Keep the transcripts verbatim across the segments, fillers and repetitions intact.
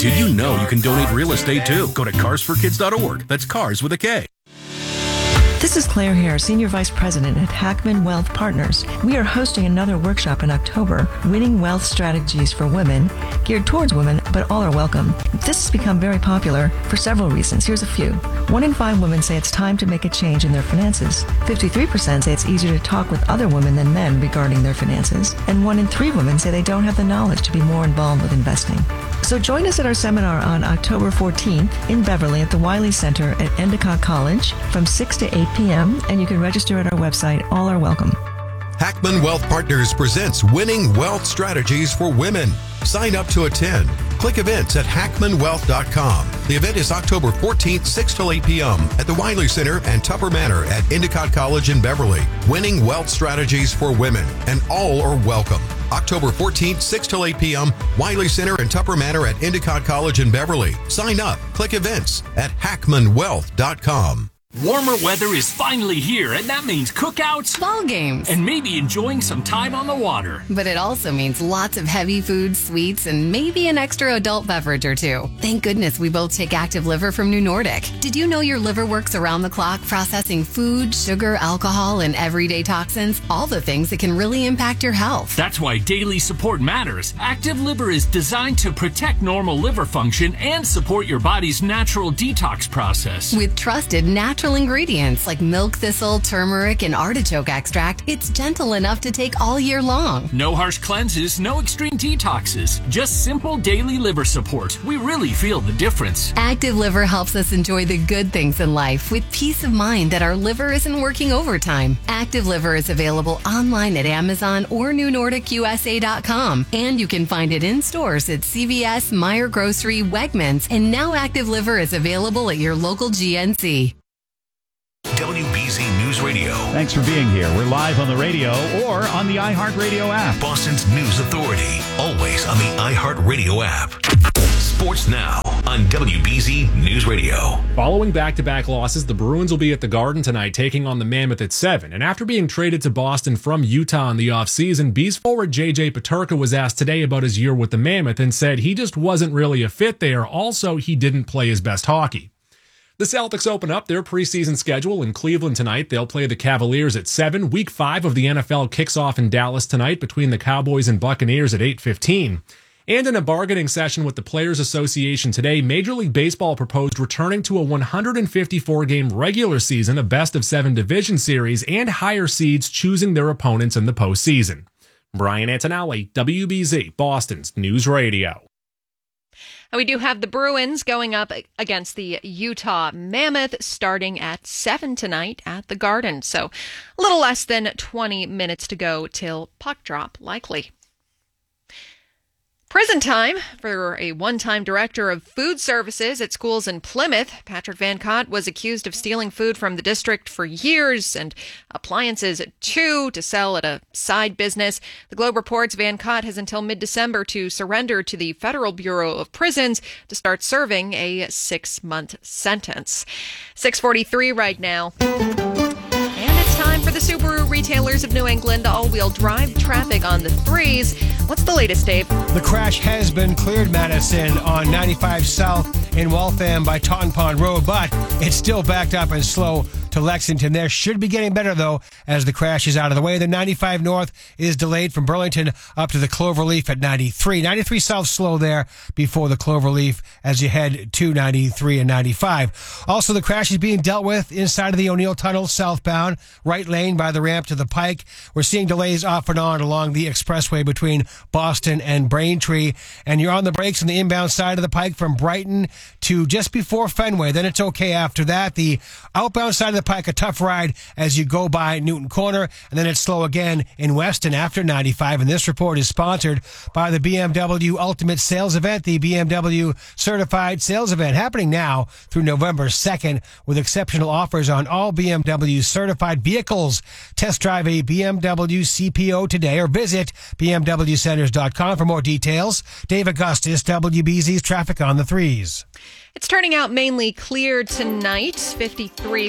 Did you know you can donate real estate too? Go to cars for kids dot org. That's cars with a K. This is Claire Hare, Senior Vice President at Hackman Wealth Partners. We are hosting another workshop in October, Winning Wealth Strategies for Women, geared towards women, but all are welcome. This has become very popular for several reasons. Here's a few. One in five women say it's time to make a change in their finances. fifty-three percent say it's easier to talk with other women than men regarding their finances. And one in three women say they don't have the knowledge to be more involved with investing. So join us at our seminar on October fourteenth in Beverly at the Wiley Center at Endicott College from six to eight p.m. and you can register at our website. All are welcome. Hackman Wealth Partners presents Winning Wealth Strategies for Women. Sign up to attend. Click events at hackman wealth dot com. The event is October fourteenth, six till eight p.m. at the Wiley Center and Tupper Manor at Endicott College in Beverly. Winning Wealth Strategies for Women, and all are welcome. October fourteenth, six till eight p.m., Wiley Center and Tupper Manor at Endicott College in Beverly. Sign up. Click events at hackman wealth dot com. Warmer weather is finally here, and that means cookouts, ball games, and maybe enjoying some time on the water. But it also means lots of heavy foods, sweets, and maybe an extra adult beverage or two. Thank goodness we both take Active Liver from New Nordic. Did you know your liver works around the clock processing food, sugar, alcohol, and everyday toxins? All the things that can really impact your health. That's why daily support matters. Active Liver is designed to protect normal liver function and support your body's natural detox process. With trusted natural ingredients like milk thistle, turmeric, and artichoke extract, it's gentle enough to take all year long. No harsh cleanses, no extreme detoxes, just simple daily liver support. We really feel the difference. Active Liver helps us enjoy the good things in life with peace of mind that our liver isn't working overtime. Active Liver is available online at Amazon or new nordic u s a dot com, and you can find it in stores at C V S, Meijer Grocery, Wegmans, and now Active Liver is available at your local G N C. W B Z News Radio. Thanks for being here. We're live on the radio or on the iHeartRadio app. Boston's News Authority. Always on the iHeartRadio app. Sports now on W B Z News Radio. Following back-to-back losses, the Bruins will be at the Garden tonight, taking on the Mammoth at seven. And after being traded to Boston from Utah in the offseason, Bees forward J J Peterka was asked today about his year with the Mammoth and said he just wasn't really a fit there. Also, he didn't play his best hockey. The Celtics open up their preseason schedule in Cleveland tonight. They'll play the Cavaliers at seven. Week five of the N F L kicks off in Dallas tonight between the Cowboys and Buccaneers at eight fifteen. And in a bargaining session with the Players Association today, Major League Baseball proposed returning to a one hundred fifty-four game regular season, a best-of-seven division series, and higher seeds choosing their opponents in the postseason. Brian Antonelli, W B Z, Boston's News Radio. And we do have the Bruins going up against the Utah Mammoth starting at seven tonight at the Garden. So a little less than twenty minutes to go till puck drop, likely. Prison time for a one-time director of food services at schools in Plymouth. Patrick Van Cott was accused of stealing food from the district for years and appliances too to sell at a side business. The Globe reports Van Cott has until mid-December to surrender to the Federal Bureau of Prisons to start serving a six-month sentence. six forty-three right now. Time for the Subaru Retailers of New England all-wheel drive traffic on the threes. What's the latest, Dave? The crash has been cleared, Madison, on ninety-five South in Waltham by Taunton Pond Road, but it's still backed up and slow to Lexington. There should be getting better, though, as the crash is out of the way. The ninety-five North is delayed from Burlington up to the Cloverleaf at ninety-three. ninety-three South slow there before the Cloverleaf as you head to ninety-three and ninety-five. Also, the crash is being dealt with inside of the O'Neill Tunnel southbound, right lane by the ramp to the Pike. We're seeing delays off and on along the expressway between Boston and Braintree. And you're on the brakes on the inbound side of the Pike from Brighton to just before Fenway. Then it's okay after that. The outbound side of the Pike, a tough ride as you go by Newton Corner, and then it's slow again in Weston after ninety-five. And this report is sponsored by the B M W Ultimate Sales Event, the B M W Certified Sales Event, happening now through November second with exceptional offers on all B M W certified vehicles. Test drive a B M W C P O today or visit b m w centers dot com for more details. Dave Augustus, W B Z's traffic on the threes. It's turning out mainly clear tonight. fifty-three for the low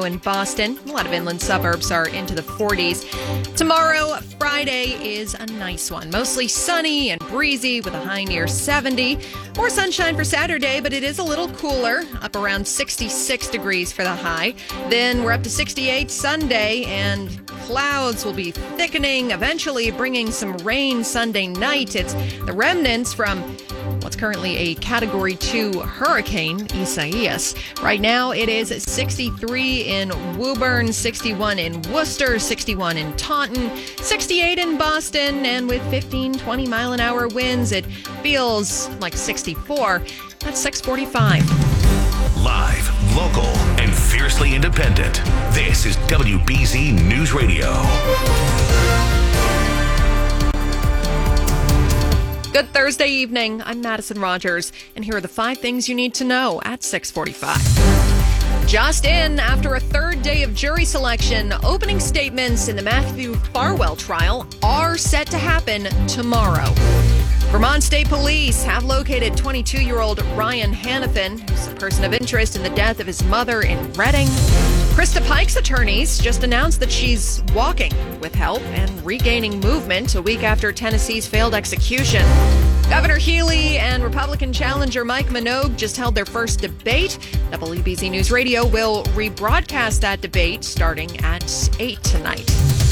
low in Boston. A lot of inland suburbs are into the forties. Tomorrow, Friday, is a nice one. Mostly sunny and breezy with a high near seventy. More sunshine for Saturday, but it is a little cooler, up around sixty-six degrees for the high. Then we're up to sixty-eight Sunday, and clouds will be thickening, eventually bringing some rain Sunday night. It's the remnants from what's currently a Category two hurricane, Isaias. Right now, it is sixty-three in Woburn, sixty-one in Worcester, sixty-one in Taunton, sixty-eight in Boston, and with fifteen, twenty mile an hour winds, it feels like sixty-four. That's six forty-five. Live, local, and fiercely independent. This is W B Z News Radio. Good Thursday evening. I'm Madison Rogers, and here are the five things you need to know at six forty-five. Just in, after a third day of jury selection, opening statements in the Matthew Farwell trial are set to happen tomorrow. Vermont State Police have located twenty-two-year-old Ryan Hannafin, who's a person of interest in the death of his mother in Reading. Krista Pike's attorneys just announced that she's walking with help and regaining movement a week after Tennessee's failed execution. Governor Healy and Republican challenger Mike Minogue just held their first debate. W B Z News Radio will rebroadcast that debate starting at eight tonight.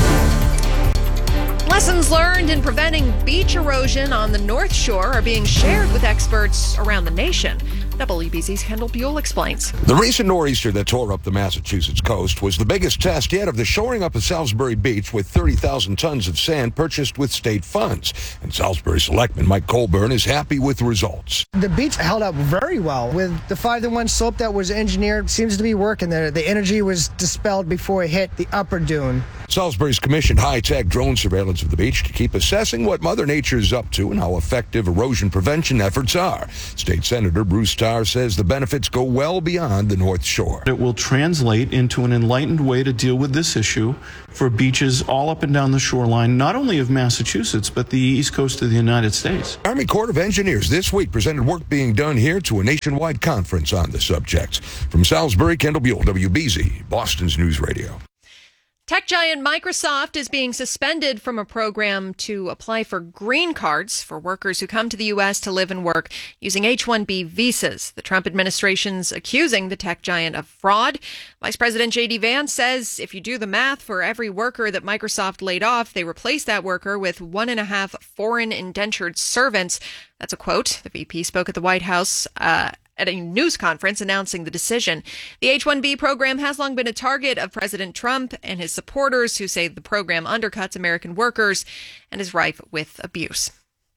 Lessons learned in preventing beach erosion on the North Shore are being shared with experts around the nation. W B Z's Kendall Buell explains. The recent nor'easter that tore up the Massachusetts coast was the biggest test yet of the shoring up of Salisbury Beach with thirty thousand tons of sand purchased with state funds. And Salisbury Selectman Mike Colburn is happy with the results. The beach held up very well with the five to one slope that was engineered. Seems to be working there. The energy was dispelled before it hit the upper dune. Salisbury's commissioned high-tech drone surveillance of the beach to keep assessing what Mother Nature is up to and how effective erosion prevention efforts are. State Senator Bruce Starr says the benefits go well beyond the North Shore. It will translate into an enlightened way to deal with this issue for beaches all up and down the shoreline, not only of Massachusetts, but the east coast of the United States. Army Corps of Engineers this week presented work being done here to a nationwide conference on the subject. From Salisbury, Kendall Buell, W B Z, Boston's News Radio. Tech giant Microsoft is being suspended from a program to apply for green cards for workers who come to the U S to live and work using H one B visas. The Trump administration's accusing the tech giant of fraud. Vice President J D Vance says if you do the math, for every worker that Microsoft laid off, they replaced that worker with one and a half foreign indentured servants. That's a quote. The V P spoke at the White House uh, at a news conference announcing the decision. The H one B program has long been a target of President Trump and his supporters, who say the program undercuts American workers and is rife with abuse.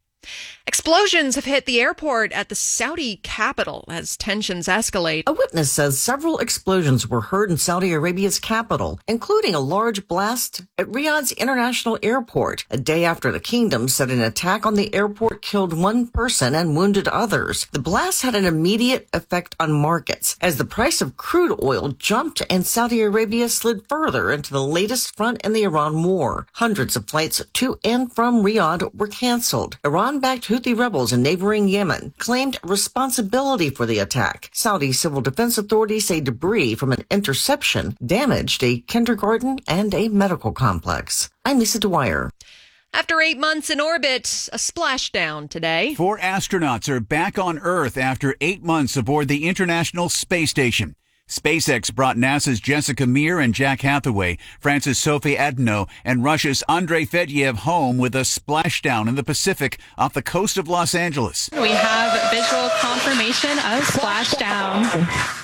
Explosions have hit the airport at the Saudi capital as tensions escalate. A witness says several explosions were heard in Saudi Arabia's capital, including a large blast at Riyadh's International Airport, a day after the kingdom said an attack on the airport killed one person and wounded others. The blast had an immediate effect on markets as the price of crude oil jumped and Saudi Arabia slid further into the latest front in the Iran war. Hundreds of flights to and from Riyadh were canceled. Iran-backed Houthi rebels in neighboring Yemen claimed responsibility for the attack. Saudi civil defense authorities say debris from an interception damaged a kindergarten and a medical complex. I'm Lisa Dwyer. After eight months in orbit, a splashdown today. Four astronauts are back on Earth after eight months aboard the International Space Station. SpaceX brought NASA's Jessica Meir and Jack Hathaway, France's Sophie Adno, and Russia's Andrei Fedyev home with a splashdown in the Pacific off the coast of Los Angeles. We have visual confirmation of splashdown.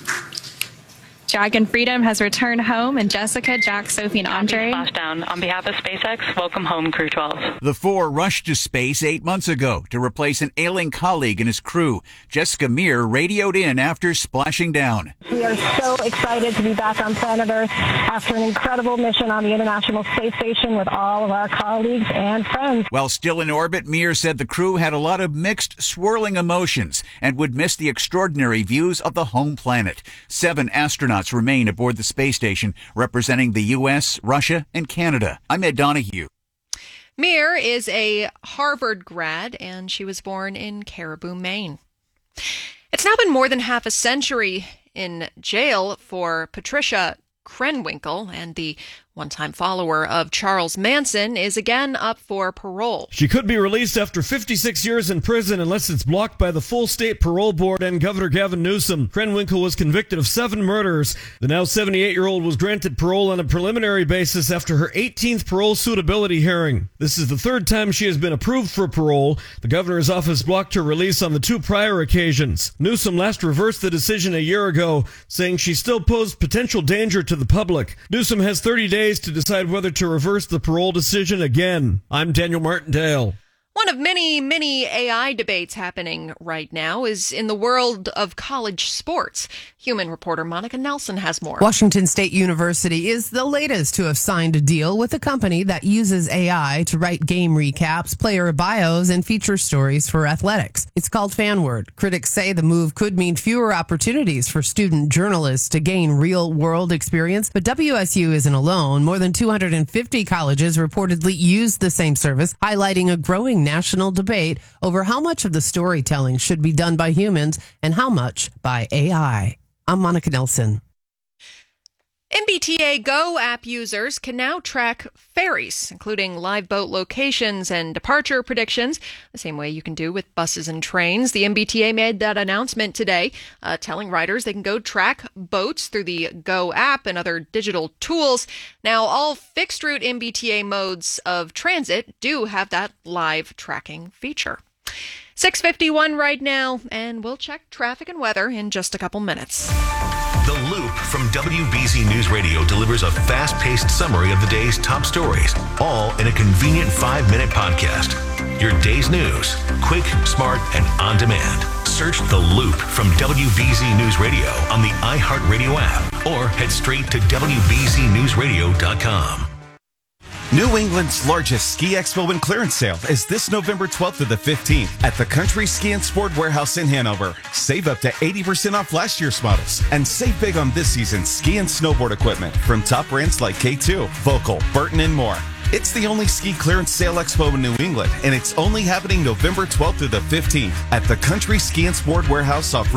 Jack and Freedom has returned home, and Jessica, Jack, Sophie, and Andre. Splashdown. On behalf of SpaceX, welcome home, Crew twelve. The four rushed to space eight months ago to replace an ailing colleague and his crew. Jessica Meir radioed in after splashing down. We are so excited to be back on planet Earth after an incredible mission on the International Space Station with all of our colleagues and friends. While still in orbit, Meir said the crew had a lot of mixed, swirling emotions and would miss the extraordinary views of the home planet. Seven astronauts remain aboard the space station, representing the U S, Russia, and Canada. I'm Ed Donahue. Meir is a Harvard grad, and she was born in Caribou, Maine. It's now been more than half a century in jail for Patricia Krenwinkel, and the one-time follower of Charles Manson, is again up for parole. She could be released after fifty-six years in prison unless it's blocked by the full state parole board and Governor Gavin Newsom. Krenwinkel was convicted of seven murders. The now seventy-eight-year-old was granted parole on a preliminary basis after her eighteenth parole suitability hearing. This is the third time she has been approved for parole. The governor's office blocked her release on the two prior occasions. Newsom last reversed the decision a year ago, saying she still posed potential danger to the public. Newsom has thirty days to decide whether to reverse the parole decision again. I'm Daniel Martindale. One of many, many A I debates happening right now is in the world of college sports. Human reporter Monica Nelson has more. Washington State University is the latest to have signed a deal with a company that uses A I to write game recaps, player bios, and feature stories for athletics. It's called FanWord. Critics say the move could mean fewer opportunities for student journalists to gain real-world experience, but W S U isn't alone. More than two hundred fifty colleges reportedly use the same service, highlighting a growing national debate over how much of the storytelling should be done by humans and how much by A I. I'm Monica Nelson. M B T A Go app users can now track ferries, including live boat locations and departure predictions, the same way you can do with buses and trains. The M B T A made that announcement today, uh, telling riders they can go track boats through the Go app and other digital tools. Now, all fixed-route M B T A modes of transit do have that live tracking feature. six fifty-one right now, and we'll check traffic and weather in just a couple minutes. The Loop from W B Z News Radio delivers a fast-paced summary of the day's top stories, all in a convenient five-minute podcast. Your day's news, quick, smart, and on demand. Search The Loop from W B Z News Radio on the iHeartRadio app or head straight to W B Z news radio dot com. New England's largest ski expo and clearance sale is this November twelfth to the fifteenth at the Country Ski and Sport Warehouse in Hanover. Save up to eighty percent off last year's models and save big on this season's ski and snowboard equipment from top brands like K two, Volkel, Burton, and more. It's the only ski clearance sale expo in New England, and it's only happening November twelfth to the fifteenth at the Country Ski and Sport Warehouse off